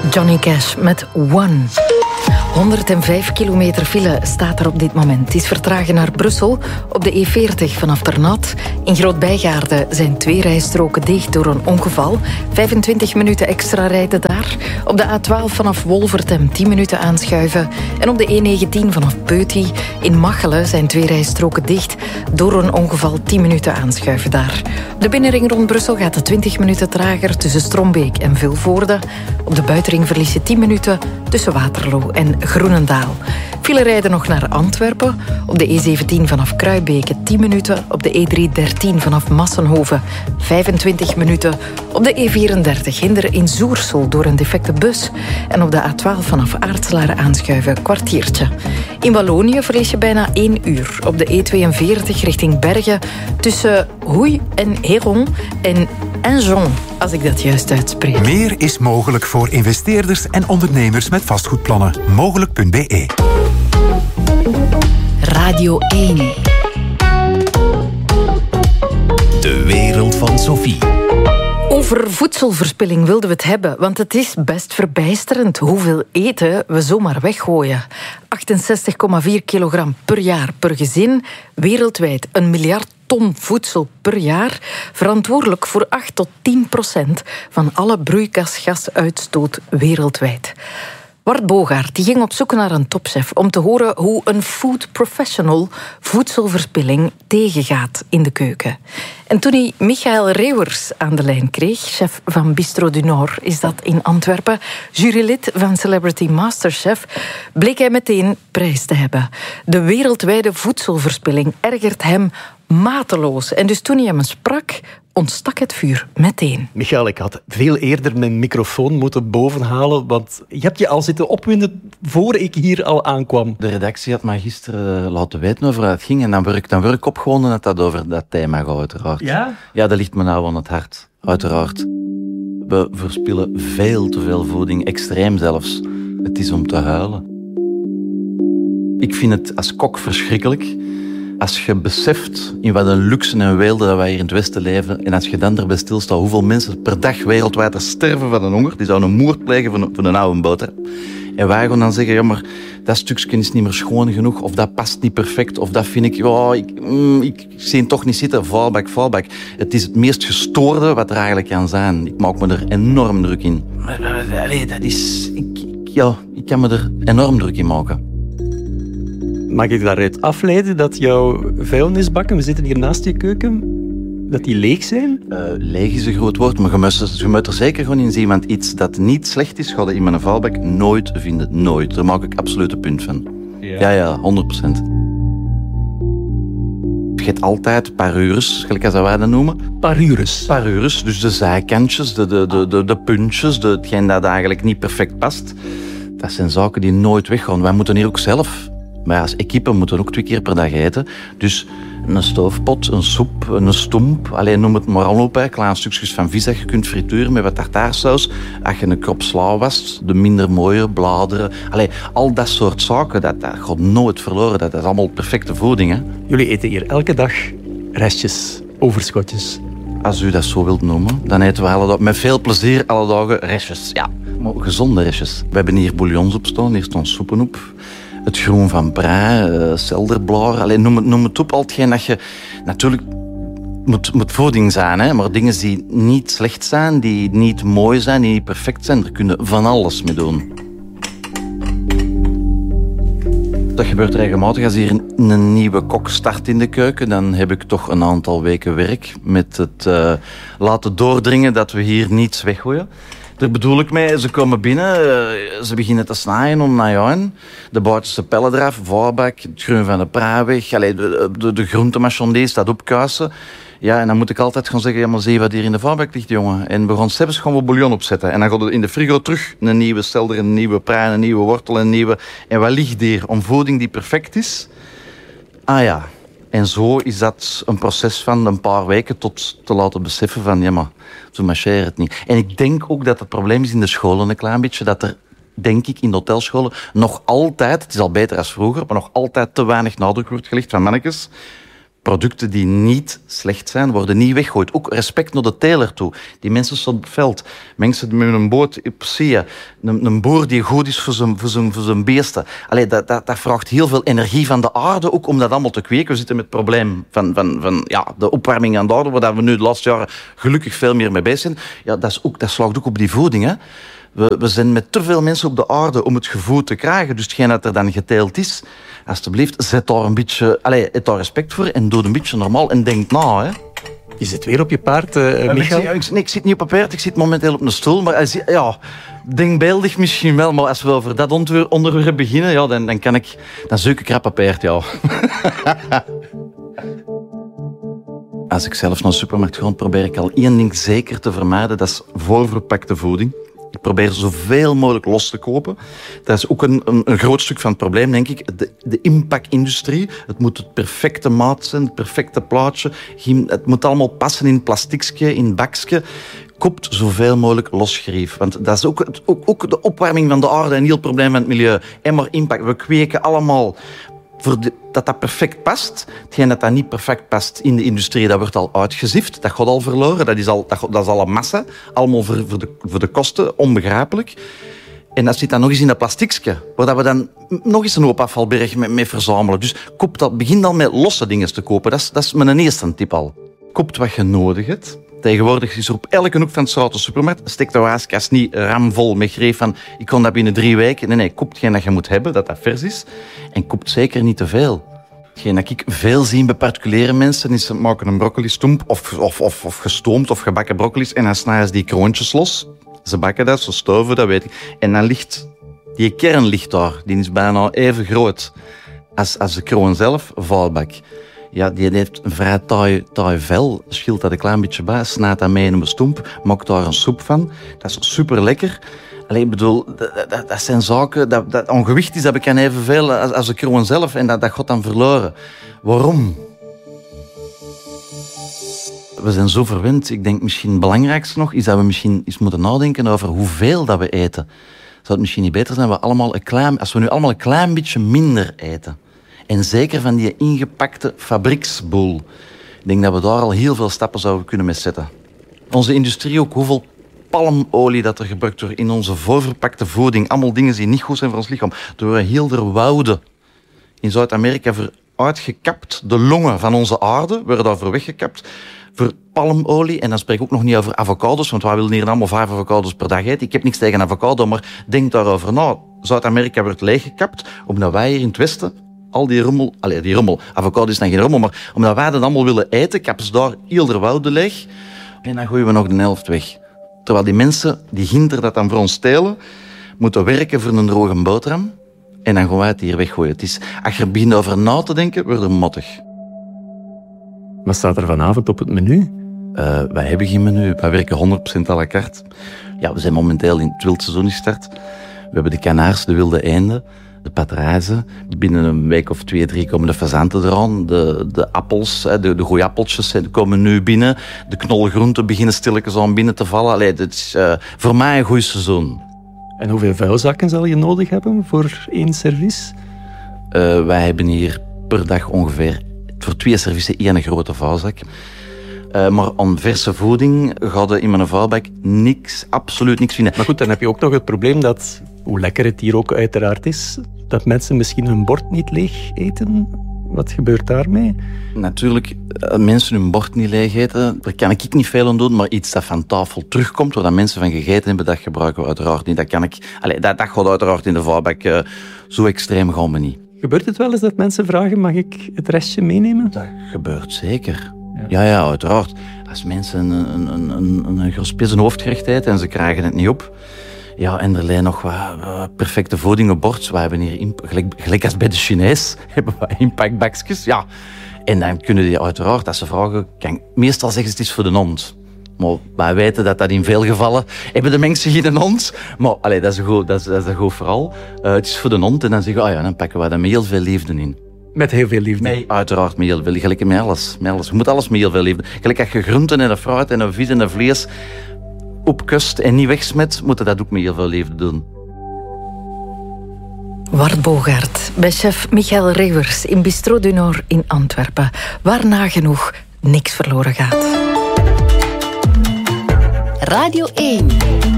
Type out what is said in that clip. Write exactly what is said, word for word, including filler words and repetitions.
Johnny Cash met One. honderdvijf kilometer file staat er op dit moment. Het is vertragen naar Brussel op de E veertig vanaf Ternat. In Groot-Bijgaarde zijn twee rijstroken dicht door een ongeval. vijfentwintig minuten extra rijden daar. Op de A twaalf vanaf Wolvertem tien minuten aanschuiven. En op de E negentien vanaf Peuty in Machelen zijn twee rijstroken dicht. Door een ongeval tien minuten aanschuiven daar. Op de binnenring rond Brussel gaat het twintig minuten trager tussen Strombeek en Vilvoorde. Op de buitenring verlies je tien minuten tussen Waterloo en Groenendaal. File rijden nog naar Antwerpen. Op de E zeventien vanaf Kruibeke tien minuten. Op de E driehonderddertien vanaf Massenhoven vijfentwintig minuten. Op de E vierendertig hinder in Zoersel door een defecte bus. En op de A twaalf vanaf Aartslaar aanschuiven kwartiertje. In Wallonië verlies je bijna één uur. Op de E tweeënveertig richting Bergen tussen Houy en Héron en Enjon, als ik dat juist uitspreek. Meer is mogelijk voor investeerders en ondernemers met vastgoedplannen. Mogelijk punt b e. Radio één. De wereld van Sophie. Over voedselverspilling wilden we het hebben, want het is best verbijsterend hoeveel eten we zomaar weggooien. achtenzestig komma vier kilogram per jaar per gezin, wereldwijd een miljard ton voedsel per jaar, verantwoordelijk voor acht tot tien procent van alle broeikasgasuitstoot wereldwijd. Bart Bogaert die ging op zoek naar een topchef om te horen hoe een food professional voedselverspilling tegengaat in de keuken. En toen hij Michael Reeuwers aan de lijn kreeg, chef van Bistro du Nord, is dat in Antwerpen, jurylid van Celebrity Masterchef, bleek hij meteen prijs te hebben. De wereldwijde voedselverspilling ergert hem mateloos. En dus toen hij hem sprak, ontstak het vuur meteen. Michael, ik had veel eerder mijn microfoon moeten bovenhalen, want je hebt je al zitten opwinden voor ik hier al aankwam. De redactie had mij gisteren laten weten over waar het ging en dan word ik, dan word ik opgewonden dat dat over dat thema gaat, uiteraard. Ja? Ja, dat ligt me nou aan het hart, uiteraard. We verspillen veel te veel voeding, extreem zelfs. Het is om te huilen. Ik vind het als kok verschrikkelijk. Als je beseft in wat een luxe en weelde dat wij hier in het Westen leven, en als je dan erbij stilstaat hoeveel mensen per dag wereldwijd er sterven van een honger, die zouden een moord plegen van, van een oude boter. En wij gaan dan zeggen, ja, maar dat stukje is niet meer schoon genoeg, of dat past niet perfect, of dat vind ik, ja, ik, mm, ik zie het toch niet zitten, fallback, fallback. Het is het meest gestoorde wat er eigenlijk kan zijn. Ik maak me er enorm druk in. Maar allee, dat is... Ik, ik, ja, ik kan me er enorm druk in maken. Mag ik daaruit afleiden dat jouw vuilnisbakken, we zitten hier naast je keuken, dat die leeg zijn? Uh, leeg is een groot woord, maar je moet, je moet er zeker gewoon in zien, want iets dat niet slecht is, ga je in mijn vuilbak nooit vinden. Nooit. Daar maak ik absoluut een punt van. Ja, ja, ja honderd procent. Je hebt altijd parures, gelijk als wij dat noemen. Parures? Parures, dus de zijkantjes, de, de, de, de, de puntjes, de, hetgeen dat eigenlijk niet perfect past. Dat zijn zaken die nooit weggaan. Wij moeten hier ook zelf... Maar als equipe moeten we ook twee keer per dag eten. Dus een stoofpot, een soep, een stoemp. Alleen noem het maar al op. Kleine stukjes van vis dat je kunt frituren met wat tartaarsaus. Als je een krop sla wast, de minder mooie bladeren. Allee, al dat soort zaken, dat, dat gaat nooit verloren. Dat is allemaal perfecte voeding. Hè? Jullie eten hier elke dag restjes, overschotjes. Als u dat zo wilt noemen, dan eten we alle dag, met veel plezier alle dagen restjes. Ja, maar gezonde restjes. We hebben hier bouillons op staan, hier staan soepen op. Het groen van prei, uh, selderblaar. Allee, noem, het, noem het op, al hetgeen dat je... Natuurlijk moet, moet voeding zijn, hè, maar dingen die niet slecht zijn, die niet mooi zijn, die niet perfect zijn, daar kun je van alles mee doen. Dat gebeurt regelmatig. Als hier een, een nieuwe kok start in de keuken, dan heb ik toch een aantal weken werk met het uh, laten doordringen dat we hier niets weggooien. Daar bedoel ik mee, ze komen binnen, ze beginnen te snijden om naar jou. De buitenste pellen eraf, voorbak, het groen van de prei weg, allee, de, de, de groentemachondé staat opkuisen. Ja, en dan moet ik altijd gaan zeggen, ja, maar zie wat hier in de voorbak ligt, jongen. En we gaan zelfs gewoon bouillon opzetten. En dan gaat het in de frigo terug een nieuwe selder, een nieuwe prei, een nieuwe wortel, een nieuwe... En wat ligt hier? Om voeding die perfect is? Ah ja, en zo is dat een proces van een paar weken tot te laten beseffen van, ja, maar zo marcheert het niet. En ik denk ook dat het probleem is in de scholen een klein beetje, dat er, denk ik, in de hotelscholen nog altijd, het is al beter als vroeger, maar nog altijd te weinig nadruk wordt gelegd van mannetjes, producten die niet slecht zijn, worden niet weggegooid. Ook respect naar de teler toe. Die mensen staan op het veld. Mensen met een boot op zee. Een, een boer die goed is voor zijn, voor zijn, voor zijn beesten. Allee, dat, dat, dat vraagt heel veel energie van de aarde, ook om dat allemaal te kweken. We zitten met het probleem van, van, van ja, de opwarming aan de aarde, waar we nu de laatste jaren gelukkig veel meer mee bezig zijn. Ja, dat, is ook, dat slaagt ook op die voeding, hè. We, we zijn met te veel mensen op de aarde om het gevoed te krijgen. Dus hetgeen dat er dan geteeld is, alsjeblieft, zet daar een beetje, allez, heb daar respect voor en doe een beetje normaal en denk na. Hè. Je zit weer op je paard, uh, Michael? Ik, ik, nee, ik zit niet op een paard, ik zit momenteel op een stoel. Maar als, ja, denkbeeldig misschien wel, maar als we over dat onderwerp beginnen, ja, dan, dan kan ik, dan zoek ik rap een paard, ja. Als ik zelf naar de supermarkt ga, probeer ik al één ding zeker te vermijden. Dat is voorverpakte voeding. Ik probeer zoveel mogelijk los te kopen. Dat is ook een, een, een groot stuk van het probleem, denk ik. De, de inpakindustrie. Het moet het perfecte maat zijn, het perfecte plaatje. Het moet allemaal passen in plasticje, in bakje. Koopt zoveel mogelijk losgerief. Want dat is ook, ook, ook de opwarming van de aarde en heel het probleem van het milieu. En maar impact. We kweken allemaal voor de, dat dat perfect past. Hetgeen dat dat niet perfect past in de industrie, dat wordt al uitgezift. Dat gaat al verloren. Dat is al, dat, dat is al een massa. Allemaal voor, voor, de, voor de kosten. Onbegrijpelijk. En dat zit dan nog eens in dat plasticje, waar we dan nog eens een hoop afvalberg mee, mee verzamelen. Dus koop dat, begin dan met losse dingen te kopen. Dat is, dat is mijn eerste tip al. Koopt wat je nodig hebt. Tegenwoordig is er op elke hoek van de straat een supermarkt. Steek de waaskast niet ramvol met greep van ik kon dat binnen drie weken. Nee, nee, koop hetgeen dat je moet hebben, dat dat vers is. En koopt zeker niet te veel. Hetgeen dat ik veel zie bij particuliere mensen is ze maken een broccoli-stoemp of, of, of, of gestoomd of gebakken broccolis en dan snijden ze die kroontjes los. Ze bakken dat, ze stoven, dat weet ik. En dan ligt die kern ligt daar. Die is bijna even groot als, als de kroon zelf, vuilbak. Ja, die heeft een vrij taai, taai vel. Schilt dat een klein beetje bij, snijdt dat mee in een stoemp, maakt daar een soep van. Dat is super lekker. Alleen, ik bedoel, dat, dat, dat zijn zaken, dat, dat ongewicht is, dat ik evenveel als, als de kroon zelf en dat, dat gaat dan verloren. Waarom? We zijn zo verwend. Ik denk misschien het belangrijkste nog is dat we misschien eens moeten nadenken over hoeveel dat we eten. Zou het misschien niet beter zijn we allemaal een klein, als we nu allemaal een klein beetje minder eten? En zeker van die ingepakte fabrieksboel. Ik denk dat we daar al heel veel stappen zouden kunnen mee zetten. Onze industrie ook, hoeveel palmolie dat er gebruikt wordt in onze voorverpakte voeding. Allemaal dingen die niet goed zijn voor ons lichaam. Door heel de wouden in Zuid-Amerika voor uitgekapt. De longen van onze aarde worden daarvoor weggekapt. Voor palmolie. En dan spreek ik ook nog niet over avocados, want wij willen hier allemaal vijf avocados per dag eten. Ik heb niks tegen avocado, maar denk daarover na. Zuid-Amerika wordt leeggekapt, omdat wij hier in het Westen al die rommel... Allee, die rommel. Avocado is dan geen rommel, maar omdat wij dat allemaal willen eten, kappen ze daar heel de wouden leeg. En dan gooien we nog de helft weg. Terwijl die mensen, die ginder dat dan voor ons stelen, moeten werken voor een droge boterham. En dan gaan wij het hier weggooien. Het is, als je er begint over na te denken, wordt het mottig. Wat staat er vanavond op het menu? Uh, wij hebben geen menu. Wij werken honderd procent à la carte. Ja, we zijn momenteel in het wildseizoen gestart. We hebben de kanaars, de wilde eenden, de patrijzen. Binnen een week of twee, drie komen de fazanten eraan. De, de appels, de, de goeie appeltjes komen nu binnen. De knolgroenten beginnen stilletjes aan binnen te vallen. Allee, dit is uh, voor mij een goed seizoen. En hoeveel vuilzakken zal je nodig hebben voor één service? Uh, wij hebben hier per dag ongeveer voor twee services één grote vuilzak. Uh, maar aan verse voeding gaat er in mijn vuilbak niks, absoluut niks vinden. Maar goed, dan heb je ook nog het probleem dat, hoe lekker het hier ook uiteraard is, dat mensen misschien hun bord niet leeg eten. Wat gebeurt daarmee? Natuurlijk, mensen hun bord niet leeg eten, daar kan ik niet veel aan doen, maar iets dat van tafel terugkomt, waar dat mensen van gegeten hebben, dat gebruiken we uiteraard niet. Dat, kan ik, allez, dat, dat gaat uiteraard in de vuilbak. Uh, zo extreem gaan we niet. Gebeurt het wel eens dat mensen vragen, mag ik het restje meenemen? Dat gebeurt zeker. Ja, ja, ja uiteraard. Als mensen een, een, een, een, een gespis een hoofdgerecht eten en ze krijgen het niet op, ja, en er liggen nog wat, wat perfecte voeding op bord. We hebben hier, imp- gelijk, gelijk als bij de Chinees, hebben we impactbakjes. Ja. En dan kunnen die uiteraard, als ze vragen, kan, meestal zeggen ze het is voor de hond. Maar wij weten dat dat in veel gevallen hebben de mensen geen hond. Maar allee, dat is een goed, dat is, dat is een goed verhaal. Uh, het is voor de hond en dan zeggen we, oh ja, dan pakken we daar met heel veel liefde in. Met heel veel liefde? Nee, uiteraard met heel veel liefde. Gelijk met alles, met alles. Je moet alles met heel veel liefde. Gelijk als je groenten en een fruit en een vis en een vlees opkust en niet wegsmet, moet je dat ook met heel veel liefde doen. Wart Bogaert bij chef Michael Rewers in Bistro du Nord in Antwerpen, waar nagenoeg niks verloren gaat. Radio één.